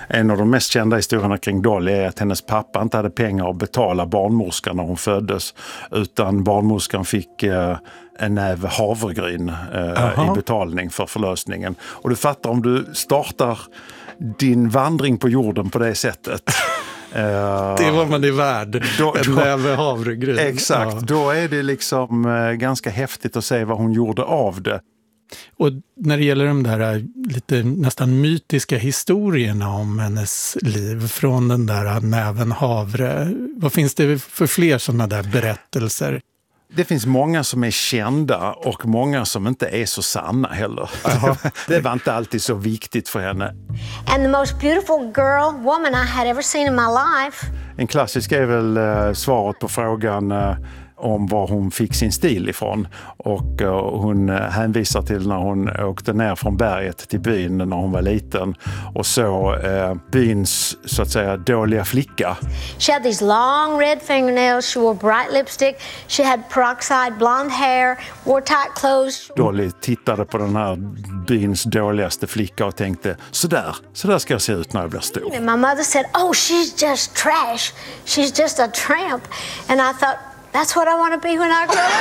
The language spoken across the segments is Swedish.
En av de mest kända historierna kring Dolly är att hennes pappa inte hade pengar att betala barnmorskan när hon föddes, utan barnmorskan fick en näve havregryn i betalning för förlösningen. Och du fattar, om du startar din vandring på jorden på det sättet. Det var man är värd. En näve havregryn. Exakt, då är det liksom ganska häftigt att se vad hon gjorde av det. Och när det gäller de där lite nästan mytiska historierna om hennes liv från den där näven havre, vad finns det för fler sådana där berättelser? Det finns många som är kända och många som inte är så sanna heller. Det var inte alltid så viktigt för henne. And the most beautiful woman I had ever seen in my life. En klassisk är väl svaret på frågan om var hon fick sin stil ifrån. Och hon hänvisar till när hon åkte ner från berget till byn när hon var liten och så byns så att säga dåliga flicka. She had these long red fingernails, she wore bright lipstick, she had peroxide blonde hair, wore tight clothes. Dolly tittade på den här byns dåligaste flicka och tänkte, sådär ska jag se ut när jag blir stor. And my mother said, oh, she's just trash, she's just a tramp. And I thought, that's what I want to be when I grow up.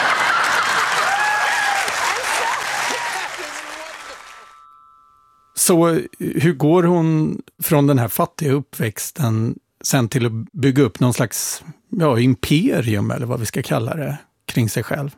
Så hur går hon från den här fattiga uppväxten sen till att bygga upp någon slags imperium eller vad vi ska kalla det kring sig själv?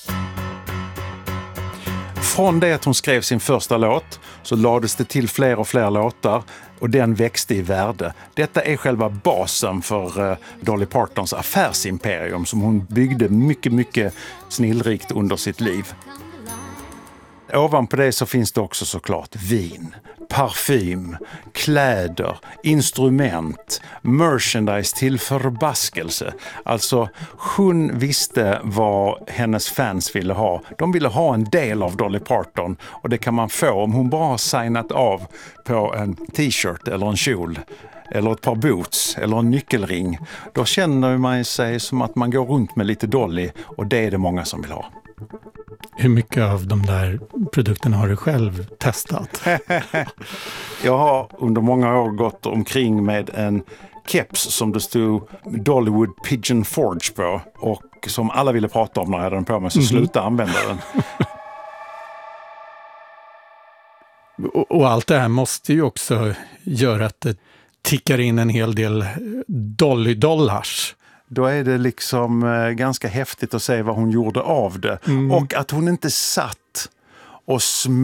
Från det att hon skrev sin första låt så lades det till fler och fler låtar och den växte i värde. Detta är själva basen för Dolly Partons affärsimperium som hon byggde mycket, mycket snillrikt under sitt liv. Ovanpå det så finns det också såklart vin, parfym, kläder, instrument, merchandise till förbaskelse. Alltså hon visste vad hennes fans ville ha. De ville ha en del av Dolly Parton och det kan man få om hon bara har signat av på en t-shirt eller en kjol eller ett par boots eller en nyckelring. Då känner man sig som att man går runt med lite Dolly och det är det många som vill ha. Hur mycket av de där produkterna har du själv testat? Jag har under många år gått omkring med en keps som det stod Dollywood Pigeon Forge på och som alla ville prata om när jag hade den på mig, så sluta använda den. Och allt det här måste ju också göra att det tickar in en hel del Dolly-dollars. Då är det liksom ganska häftigt att se vad hon gjorde av det. Och att hon inte satt och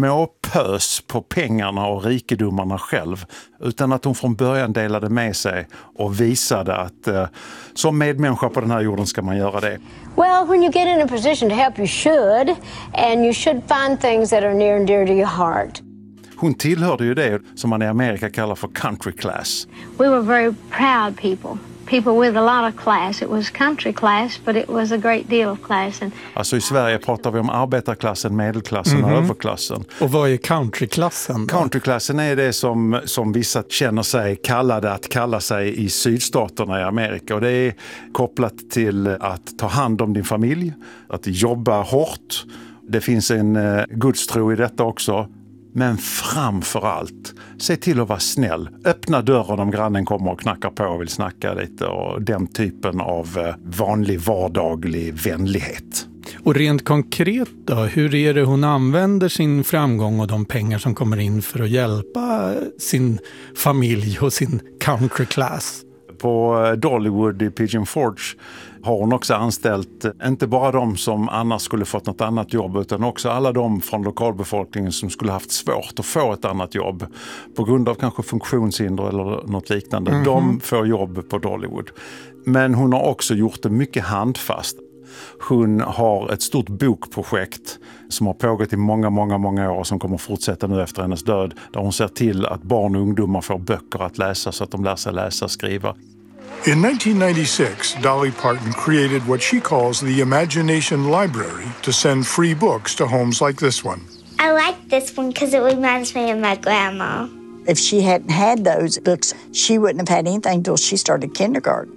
småpös på pengarna och rikedomarna själv. Utan att hon från början delade med sig och visade att som medmänniska på den här jorden ska man göra det. Well, when you get in a position to help, you should. And you should find things that are near and dear to your heart. Hon tillhörde ju det som man i Amerika kallar för country class. We were very proud people. People with a lot of class. It was country class, but it was a great deal of class. Alltså i Sverige pratar vi om arbetarklassen, medelklassen och överklassen. Och vad är countryklassen då? Countryklassen är det som vissa känner sig kallade att kalla sig i sydstaterna i Amerika. Och det är kopplat till att ta hand om din familj, att jobba hårt. Det finns en gudstro i detta också. Men framför allt, se till att vara snäll. Öppna dörren om grannen kommer och knackar på och vill snacka lite. Och den typen av vanlig vardaglig vänlighet. Och rent konkret då, hur är det hon använder sin framgång och de pengar som kommer in för att hjälpa sin familj och sin country class? På Dollywood i Pigeon Forge har hon också anställt inte bara de som annars skulle fått något annat jobb utan också alla de från lokalbefolkningen som skulle haft svårt att få ett annat jobb på grund av kanske funktionshinder eller något liknande. De får jobb på Dollywood. Men hon har också gjort det mycket handfast. Hon har ett stort bokprojekt som har pågått i många år och som kommer fortsätta nu efter hennes död. Där hon ser till att barn och ungdomar får böcker att läsa så att de lär sig läsa och skriva. In 1996, Dolly Parton created what she calls the Imagination Library to send free books to homes like this one. I like this one because it reminds me of my grandma. If she hadn't had those books, she wouldn't have had anything until she started kindergarten.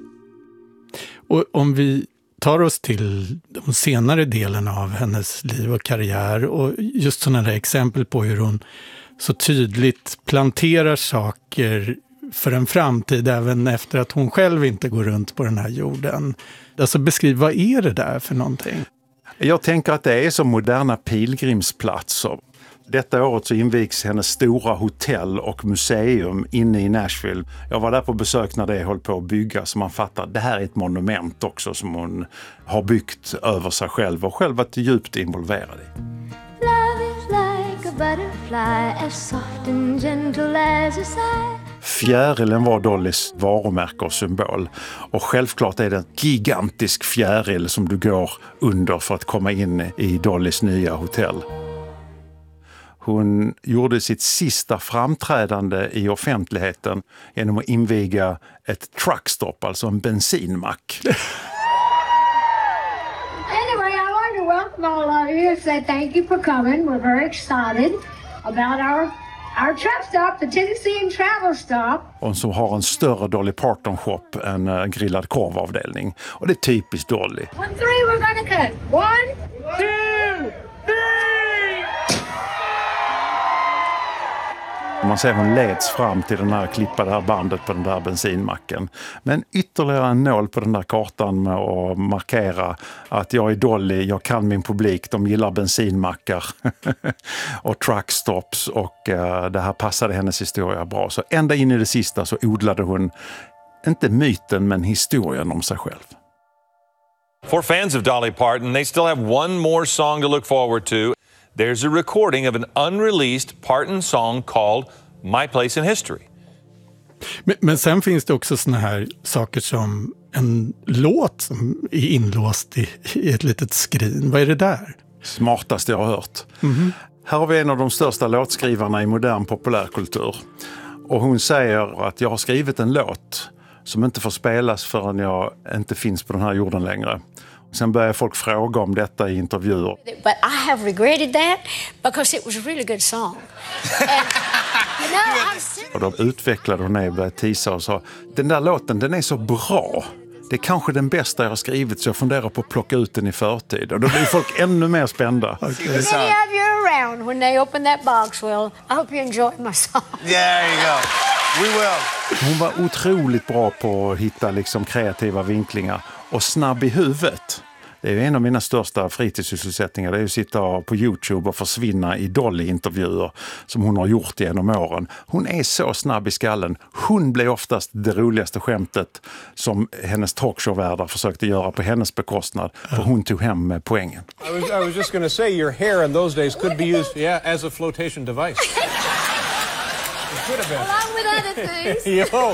Och om vi tar oss till de senare delarna av hennes liv och karriär och just sådana där exempel på hur hon så tydligt planterar saker för en framtid även efter att hon själv inte går runt på den här jorden. Alltså beskriv, vad är det där för någonting? Jag tänker att det är som moderna pilgrimsplatser. Detta året så invigs hennes stora hotell och museum inne i Nashville. Jag var där på besök när det höll på att bygga, så man fattar att det här är ett monument också som hon har byggt över sig själv och själv varit djupt involverad i. Love is like a butterfly, as soft and gentle as a sigh. Fjärilen var Dollys varumärke och symbol. Och självklart är det en gigantisk fjäril som du går under för att komma in i Dollys nya hotell. Hon gjorde sitt sista framträdande i offentligheten genom att inviga ett truckstop, alltså en bensinmack. Anyway, I want to welcome all of you and say thank you for coming. We're very excited about our truck stop, the Tennessee and Travel Stop. Och som har en större Dolly Parton shop än en grillad korvavdelning. Och det är typiskt Dolly. 1, 3, we're gonna cut. 1, 2, 3. Man ser hon leds fram till den här klippade här bandet på den där bensinmacken. Men ytterligare en nål på den där kartan med att markera att jag är Dolly, jag kan min publik, de gillar bensinmackar och truckstops, och det här passade hennes historia bra. Så ända in i det sista så odlade hon inte myten men historien om sig själv. For fans of Dolly Parton, they still have one more song to look forward to. There's a recording of an unreleased Parton song called My Place in History. Men sen finns det också såna här saker som en låt som är inlåst i ett litet skrin. Vad är det där? Smartaste jag har hört. Här har vi en av de största låtskrivarna i modern populärkultur. Och hon säger att jag har skrivit en låt som inte får spelas förrän jag inte finns på den här jorden längre. Sen börjar folk fråga om detta i intervjuer. But I have regretted that because it was a really good song. And, you know, Och de utvecklade hon är, började tisa och sa, den där låten, den är så bra. Det är kanske den bästa jag har skrivit, så jag funderar på att plocka ut den i förtid. Och då blir folk ännu mer spända. Any of you around when they open that box, well, I hope you enjoy my song. There you go. We will. Hon var otroligt bra på att hitta liksom kreativa vinklingar och snabb i huvudet. Det är ju en av mina största fritidssysselsättningar. Det är att sitta på YouTube och försvinna i Dolly-intervjuer som hon har gjort genom åren. Hon är så snabb i skallen. Hon blev oftast det roligaste skämtet som hennes talkshow-värdar försökte göra på hennes bekostnad. För hon tog hem poängen. I was just going to say your hair in those days could be used as a flotation device. It could have been. Along with other things. Yo.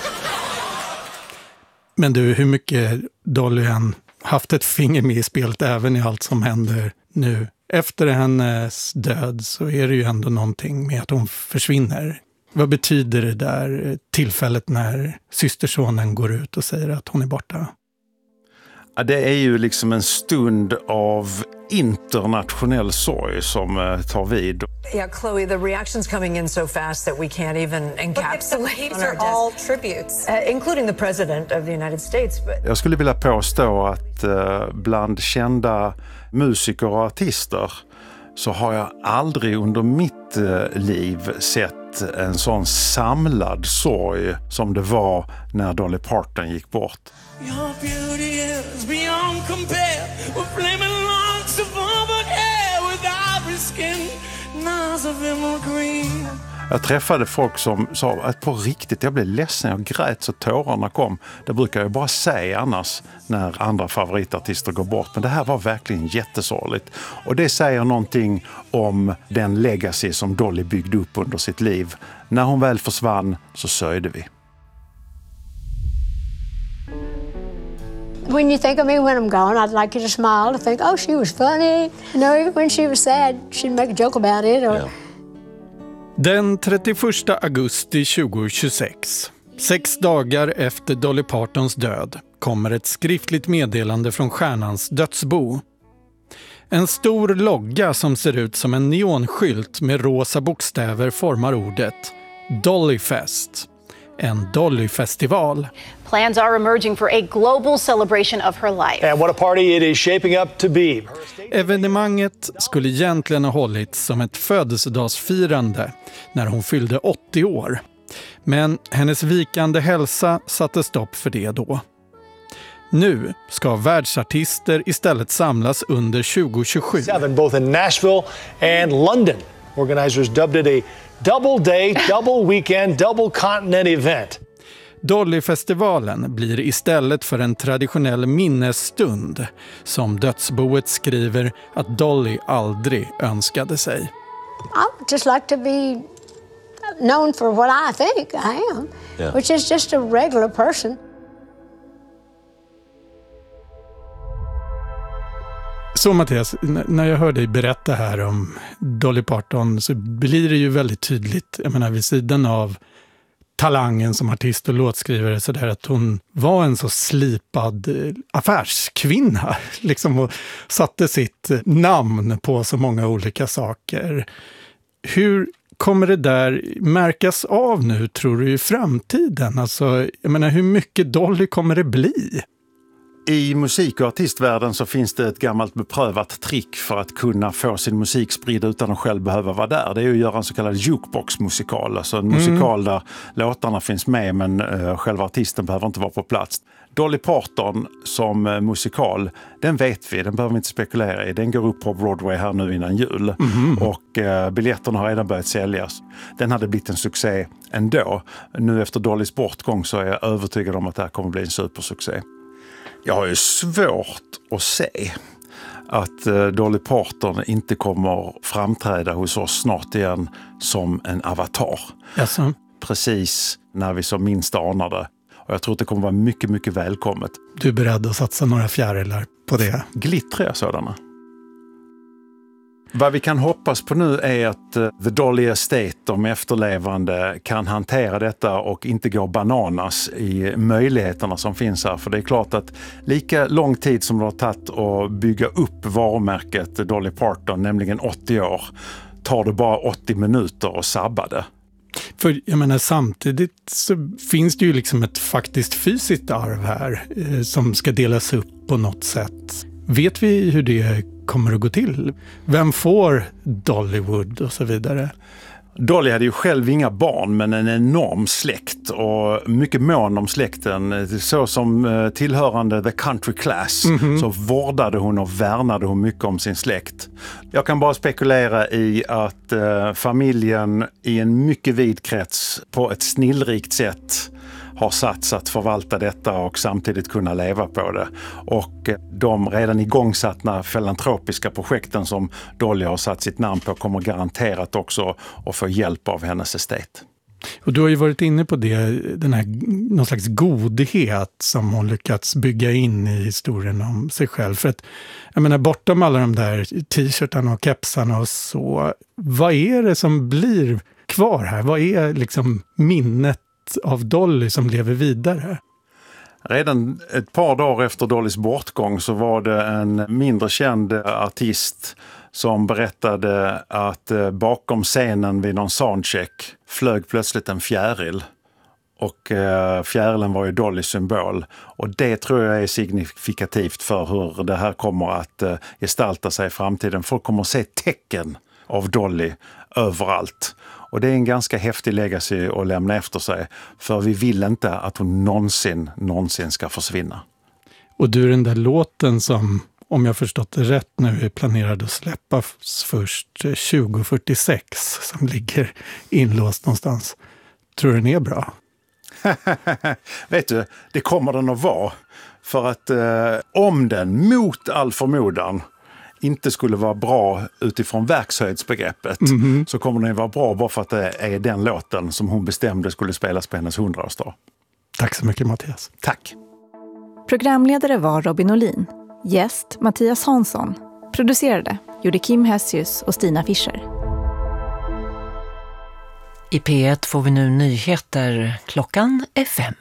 Men du, hur mycket Dolly än haft ett finger med i spelet även i allt som händer nu. Efter hennes död så är det ju ändå någonting med att hon försvinner. Vad betyder det där tillfället när systersonen går ut och säger att hon är borta? Ja, det är ju liksom en stund av internationell sorg som tar vid. Yeah, Chloe, the reactions coming in so fast that we can't even encapsulate. These are all tributes, including the president of the United States. Jag skulle vilja påstå att bland kända musiker och artister så har jag aldrig under mitt liv sett en sån samlad sorg som det var när Dolly Parton gick bort. Your beauty is beyond compare, with flaming locks of auburn hair, with ivory skin, eyes of emerald green. Jag träffade folk som sa att på riktigt, jag blev ledsen, jag grät så tårarna kom. Det brukar jag bara säga annars när andra favoritartister går bort. Men det här var verkligen jättesorgligt. Och det säger någonting om den legacy som Dolly byggde upp under sitt liv. När hon väl försvann så sörjde vi. When you think of me when I'm gone, I'd like you to smile, to think, oh, she was funny. You know, even when she was sad, she'd make a joke about it. Or... Yeah. Den 31 augusti 2026, 6 dagar efter Dolly Partons död, kommer ett skriftligt meddelande från stjärnans dödsbo. En stor logga som ser ut som en neonskylt med rosa bokstäver formar ordet Dollyfest. en Dolly-festival. Plans are emerging for a global celebration of her life. And what a party it is shaping up to be. Evenemanget skulle egentligen ha hållits som ett födelsedagsfirande när hon fyllde 80 år. Men hennes vikande hälsa satte stopp för det då. Nu ska världsartister istället samlas under 2027. Both in Nashville and London. Organizers dubbed it a double day, double weekend, double continent event. Dolly-festivalen blir istället för en traditionell minnesstund som dödsboet skriver att Dolly aldrig önskade sig. I would just like to be known for what I think I am, which is just a regular person. Så Mattias, när jag hör dig berätta här om Dolly Parton så blir det ju väldigt tydligt, jag menar vid sidan av talangen som artist och låtskrivare så där att hon var en så slipad affärskvinna liksom och satte sitt namn på så många olika saker. Hur kommer det där märkas av nu tror du i framtiden? Alltså, jag menar hur mycket Dolly kommer det bli? I musik- och artistvärlden så finns det ett gammalt beprövat trick för att kunna få sin musik spridd utan att själv behöva vara där. Det är att göra en så kallad jukebox-musikal. Alltså en musikal där låtarna finns med men själva artisten behöver inte vara på plats. Dolly Parton som musikal, den vet vi, den behöver vi inte spekulera i. Den går upp på Broadway här nu innan jul och biljetterna har redan börjat säljas. Den hade blivit en succé ändå. Nu efter Dollys bortgång så är jag övertygad om att det här kommer bli en supersuccé. Jag har ju svårt att se att Dolly Parton inte kommer framträda hos oss snart igen som en avatar. Jaså? Precis när vi som minst anar det. Och jag tror att det kommer vara mycket, mycket välkommet. Du är beredd att satsa några fjärilar på det? Glittriga sådana. Vad vi kan hoppas på nu är att The Dolly Estate, de efterlevande, kan hantera detta och inte gå bananas i möjligheterna som finns här. För det är klart att lika lång tid som det har tagit att bygga upp varumärket Dolly Parton, nämligen 80 år, tar det bara 80 minuter att sabba det. För jag menar samtidigt så finns det ju liksom ett faktiskt fysiskt arv här som ska delas upp på något sätt. Vet vi hur det kommer att gå till? Vem får Dollywood och så vidare? Dolly hade ju själv inga barn men en enorm släkt och mycket mån om släkten. Så som tillhörande the country class så vårdade hon och värnade hon mycket om sin släkt. Jag kan bara spekulera i att familjen i en mycket vid krets på ett snillrikt sätt har satts att förvalta detta och samtidigt kunna leva på det. Och de redan igångsatta filantropiska projekten som Dolly har satt sitt namn på kommer garanterat också att få hjälp av hennes estate. Och du har ju varit inne på det, den här någon slags godhet som hon lyckats bygga in i historien om sig själv. För att, jag menar, bortom alla de där t-shirtarna och kepsarna och så, vad är det som blir kvar här? Vad är liksom minnet av Dolly som lever vidare? Redan ett par dagar efter Dollys bortgång så var det en mindre känd artist som berättade att bakom scenen vid någon soundcheck flög plötsligt en fjäril. Och fjärilen var ju Dollys symbol. Och det tror jag är signifikativt för hur det här kommer att gestalta sig i framtiden. Folk kommer att se tecken av Dolly överallt. Och det är en ganska häftig legacy att lämna efter sig. För vi vill inte att hon någonsin ska försvinna. Och du, den där låten som, om jag förstått det rätt nu, är planerad att släppas först 2046, som ligger inlåst någonstans. Tror du den är bra? Vet du, det kommer den att vara. För att om den mot all förmodan inte skulle vara bra utifrån verkshöjdsbegreppet så kommer den vara bra bara för att det är den låten som hon bestämde skulle spelas på hennes 100-årsdag. Tack så mycket, Mattias. Tack. Programledare var Robin Olin. Gäst Mattias Hansson. Producerade gjorde Kim Hessius och Stina Fischer. I P1 får vi nu nyheter. Klockan är 5.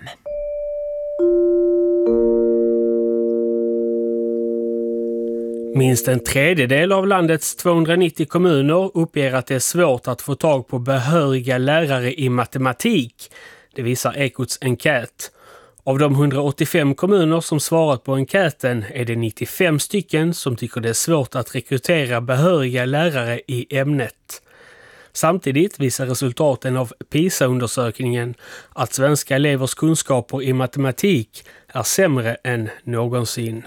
Minst en tredjedel av landets 290 kommuner uppger att det är svårt att få tag på behöriga lärare i matematik. Det visar Ekots enkät. Av de 185 kommuner som svarat på enkäten är det 95 stycken som tycker det är svårt att rekrytera behöriga lärare i ämnet. Samtidigt visar resultaten av PISA-undersökningen att svenska elevers kunskaper i matematik är sämre än någonsin.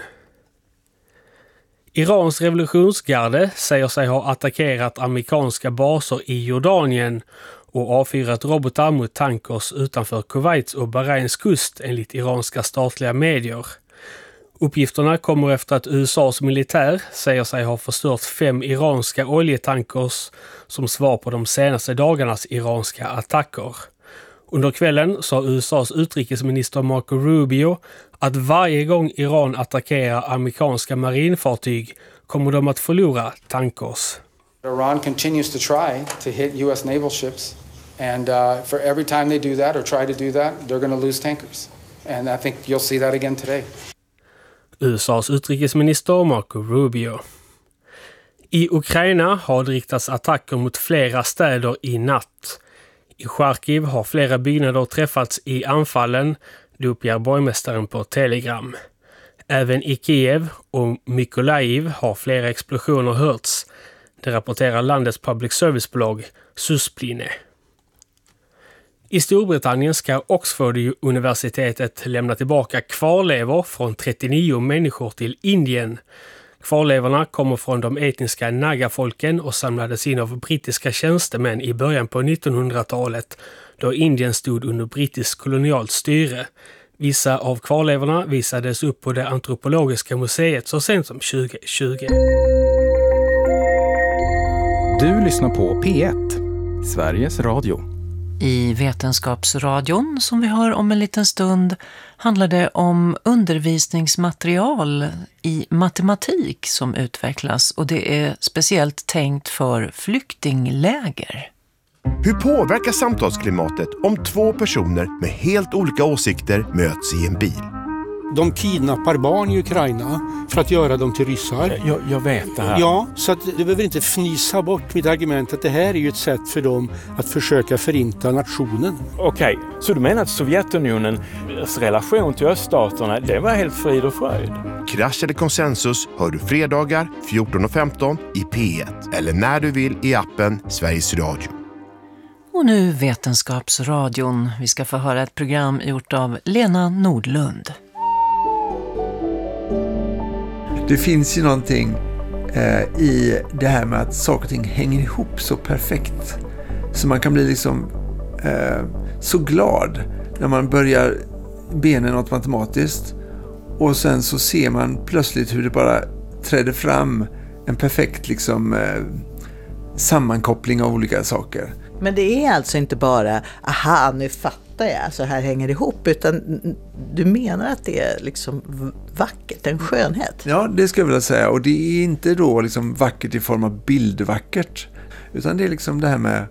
Irans revolutionsgarde säger sig ha attackerat amerikanska baser i Jordanien och avfyrat robotar mot tankers utanför Kuwaits och Bahrains kust enligt iranska statliga medier. Uppgifterna kommer efter att USAs militär säger sig ha förstört 5 iranska oljetankers som svar på de senaste dagarnas iranska attacker. Under kvällen sa USAs utrikesminister Marco Rubio att varje gång Iran attackerar amerikanska marinfartyg kommer de att förlora tankers. Iran continues to try to hit US naval ships, and for every time they do that or try to do that, they're going to lose tankers. And I think you'll see that again today. USAs utrikesminister Marco Rubio. I Ukraina har det riktats attacker mot flera städer i natt. I Charkiv har flera byggnader träffats i anfallen, det uppger borgmästaren på Telegram. Även i Kiev och Mykolaiv har flera explosioner hörts. Det rapporterar landets public service-blogg Suspline. I Storbritannien ska Oxford-universitetet lämna tillbaka kvarlevor från 39 människor till Indien. Kvarlevorna kommer från de etniska Naga-folken och samlades in av brittiska tjänstemän i början på 1900-talet då Indien stod under brittiskt kolonialt styre. Vissa av kvarlevorna visades upp på det antropologiska museet så sent som 2020. Du lyssnar på P1, Sveriges Radio. I Vetenskapsradion som vi hör om en liten stund handlar det om undervisningsmaterial i matematik som utvecklas och det är speciellt tänkt för flyktingläger. Hur påverkar samtalsklimatet om 2 personer med helt olika åsikter möts i en bil? De kidnappar barn i Ukraina för att göra dem till ryssar. Jag vet det här. Ja, så att du behöver inte fnisa bort mitt argument att det här är ju ett sätt för dem att försöka förinta nationen. Okej, så du menar att Sovjetunionens relation till öststaterna, det var helt frid och fröjd? Krasch eller konsensus hör du fredagar 14:15 i P1 eller när du vill i appen Sveriges Radio. Och nu Vetenskapsradion. Vi ska få höra ett program gjort av Lena Nordlund. Det finns ju någonting i det här med att saker och ting hänger ihop så perfekt. Så man kan bli liksom så glad när man börjar bena något matematiskt. Och sen så ser man plötsligt hur det bara träder fram en perfekt liksom, sammankoppling av olika saker. Men det är alltså inte bara, aha, nu fattar jag, så här hänger det ihop, utan du menar att det är liksom vackert, en skönhet? Ja, det skulle jag vilja säga. Och det är inte då liksom vackert i form av bildvackert, utan det är liksom det här med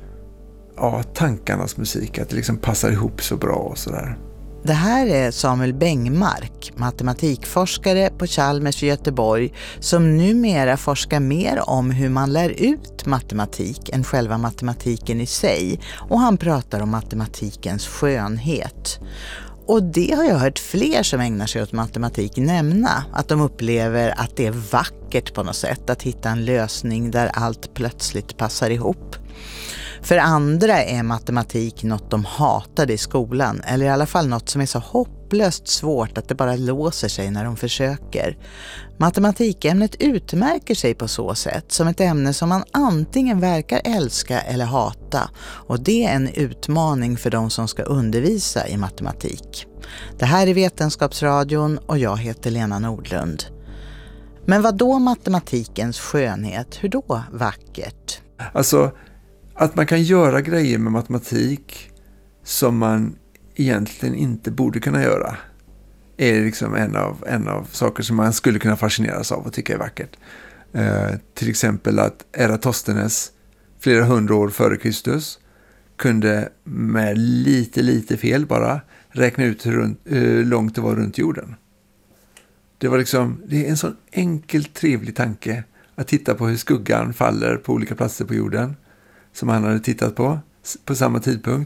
tankarnas musik, att det liksom passar ihop så bra och sådär. Det här är Samuel Bengmark, matematikforskare på Chalmers i Göteborg, som numera forskar mer om hur man lär ut matematik än själva matematiken i sig. Och han pratar om matematikens skönhet. Och det har jag hört fler som ägnar sig åt matematik nämna, att de upplever att det är vackert på något sätt att hitta en lösning där allt plötsligt passar ihop. För andra är matematik något de hatade i skolan, eller i alla fall något som är så hopplöst svårt att det bara låser sig när de försöker. Matematikämnet utmärker sig på så sätt som ett ämne som man antingen verkar älska eller hata, och det är en utmaning för de som ska undervisa i matematik. Det här är Vetenskapsradion och jag heter Lena Nordlund. Men vad då matematikens skönhet? Hur då vackert? Alltså, att man kan göra grejer med matematik som man egentligen inte borde kunna göra är liksom en av saker som man skulle kunna fascineras av och tycka är vackert. Till exempel att Eratosthenes flera hundra år före Kristus kunde med lite fel bara räkna ut hur långt det var runt jorden. Det är en sån enkel, trevlig tanke att titta på hur skuggan faller på olika platser på jorden som han hade tittat på samma tidpunkt,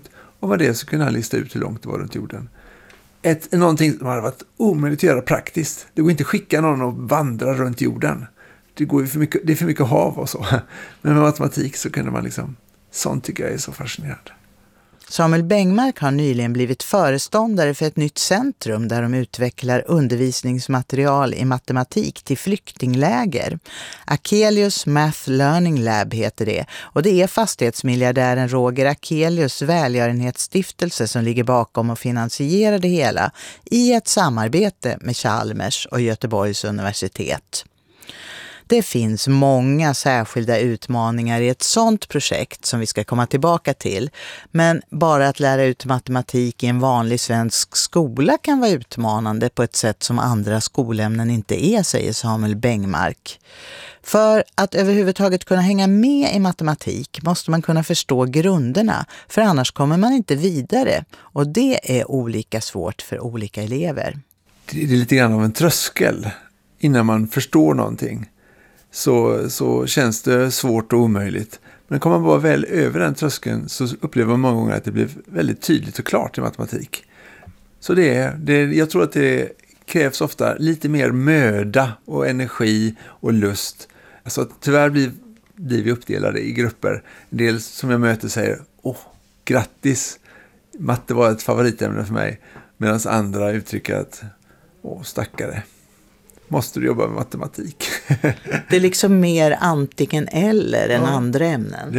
vad var det, så kunde han lista ut hur långt det var runt jorden. Någonting som hade varit omöjligt att göra praktiskt. Det går inte att skicka någon och vandra runt jorden. Det är för mycket hav och så. Men med matematik så kunde man liksom, sånt tycker jag är så fascinerande. Samuel Bengmark har nyligen blivit föreståndare för ett nytt centrum där de utvecklar undervisningsmaterial i matematik till flyktingläger. Akelius Math Learning Lab heter det, och det är fastighetsmiljardären Roger Akelius välgörenhetsstiftelse som ligger bakom och finansierar det hela i ett samarbete med Chalmers och Göteborgs universitet. Det finns många särskilda utmaningar i ett sådant projekt som vi ska komma tillbaka till. Men bara att lära ut matematik i en vanlig svensk skola kan vara utmanande på ett sätt som andra skolämnen inte är, säger Samuel Bengmark. För att överhuvudtaget kunna hänga med i matematik måste man kunna förstå grunderna, för annars kommer man inte vidare. Och det är olika svårt för olika elever. Det är lite grann av en tröskel innan man förstår någonting. Så känns det svårt och omöjligt. Men kommer man bara väl över den tröskeln så upplever man många gånger att det blir väldigt tydligt och klart i matematik. Så jag tror att det krävs ofta lite mer möda och energi och lust. Alltså tyvärr blir vi uppdelade i grupper. En del som jag möter säger, grattis, matte var ett favoritämne för mig. Medan andra uttrycker att, stackare. Måste du jobba med matematik? Det är liksom mer antingen eller än andra ämnen.